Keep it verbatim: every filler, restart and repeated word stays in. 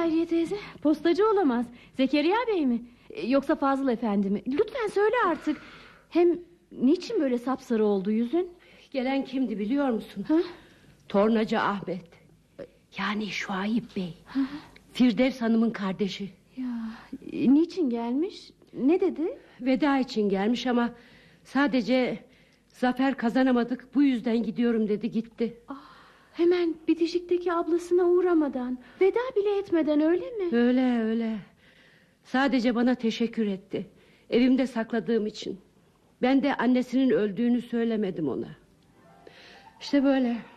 Hayriye teyze? Postacı olamaz. Zekeriya Bey mi? Yoksa Fazıl Efendi mi? Lütfen söyle artık. Hem niçin böyle sapsarı oldu yüzün? Gelen kimdi biliyor musun? Ha? Tornacı Ahmet. Yani Şuayip Bey. Ha? Firdevs Hanım'ın kardeşi. Ya, niçin gelmiş? Ne dedi? Veda için gelmiş ama sadece zafer kazanamadık, bu yüzden gidiyorum dedi, gitti. Ah, hemen bitişikteki ablasına uğramadan, veda bile etmeden, öyle mi? Öyle öyle. Sadece bana teşekkür etti. Evimde sakladığım için. Ben de annesinin öldüğünü söylemedim ona. İşte böyle.